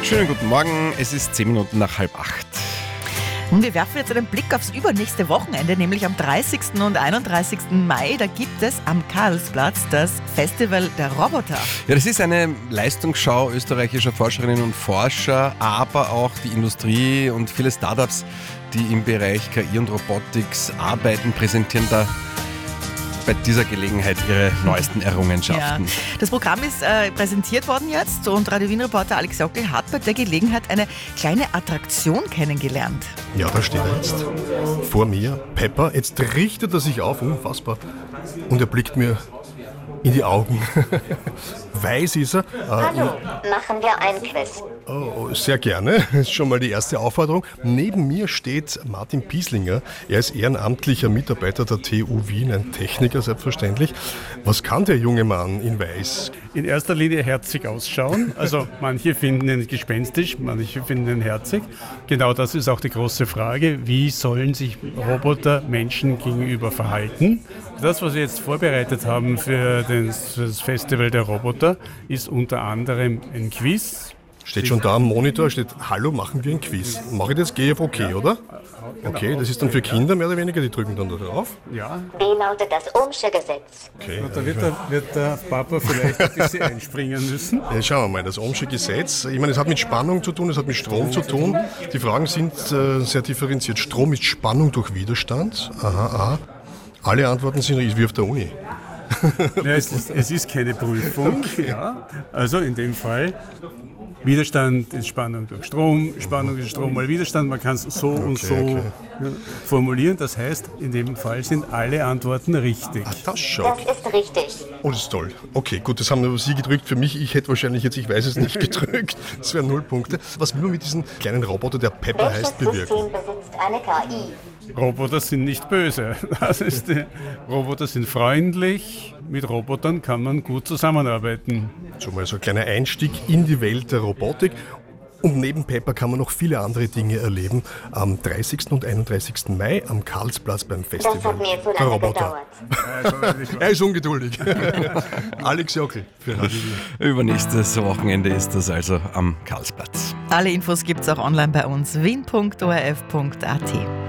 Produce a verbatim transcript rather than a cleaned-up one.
Schönen guten Morgen, es ist zehn Minuten nach halb acht. Und wir werfen jetzt einen Blick aufs übernächste Wochenende, nämlich am dreißigsten und einunddreißigsten Mai. Da gibt es am Karlsplatz das Festival der Roboter. Ja, das ist eine Leistungsschau österreichischer Forscherinnen und Forscher, aber auch die Industrie und viele Startups, die im Bereich K I und Robotics arbeiten, präsentieren da bei dieser Gelegenheit ihre neuesten Errungenschaften. Ja. Das Programm ist äh, präsentiert worden jetzt und Radio Wien-Reporter Alex Jockel hat bei der Gelegenheit eine kleine Attraktion kennengelernt. Ja, da steht er jetzt vor mir, Pepper. Jetzt richtet er sich auf, unfassbar, und er blickt mir in die Augen. Weiß ist er. Äh, Hallo, machen wir ein Quiz. Oh, sehr gerne. Das ist schon mal die erste Aufforderung. Neben mir steht Martin Pieslinger. Er ist ehrenamtlicher Mitarbeiter der T U Wien, ein Techniker selbstverständlich. Was kann der junge Mann in Weiß? In erster Linie herzig ausschauen. Also manche finden ihn gespenstisch, manche finden ihn herzig. Genau das ist auch die große Frage. Wie sollen sich Roboter Menschen gegenüber verhalten? Das, was wir jetzt vorbereitet haben für das Festival der Roboter, ist unter anderem ein Quiz. Steht schon da am Monitor, steht, hallo, machen wir ein Quiz. Mache ich das, gehe auf OK, oder? Okay, das ist dann für Kinder mehr oder weniger, die drücken dann da drauf. Ja. Wie lautet das Ohmsche Gesetz? Okay. Und da wird der, wird der Papa vielleicht ein bisschen einspringen müssen. Ja, schauen wir mal, das Ohmsche Gesetz, ich meine, es hat mit Spannung zu tun, es hat mit Strom zu tun. Die Fragen sind äh, sehr differenziert. Strom ist Spannung durch Widerstand. Aha, aha. Alle Antworten sind richtig wie auf der Uni. Ja, es, ist, es ist keine Prüfung. Okay. Ja. Also in dem Fall, Widerstand ist Spannung durch Strom, Spannung ist Strom mal Widerstand. Man kann es so okay, und so okay. formulieren. Das heißt, in dem Fall sind alle Antworten richtig. Ah, das schon. Das ist richtig. Oh, das ist toll. Okay, gut, das haben aber Sie gedrückt. Für mich, ich hätte wahrscheinlich jetzt, ich weiß es nicht, gedrückt. Das wären null Punkte. Was will man mit diesem kleinen Roboter, der Pepper Welches heißt, bewirken? System besitzt eine K I? Roboter sind nicht böse. Das ist die, Roboter sind freundlich. Mit Robotern kann man gut zusammenarbeiten. Schon mal so ein kleiner Einstieg in die Welt der Robotik. Und neben Pepper kann man noch viele andere Dinge erleben. Am dreißigsten und einunddreißigsten Mai am Karlsplatz beim Festival das hat mir zu der lange Roboter. Er ist ungeduldig. Alex Jockel für Radio Wien. Übernächstes Wochenende ist das also am Karlsplatz. Alle Infos gibt's auch online bei uns wien punkt o r f punkt a t.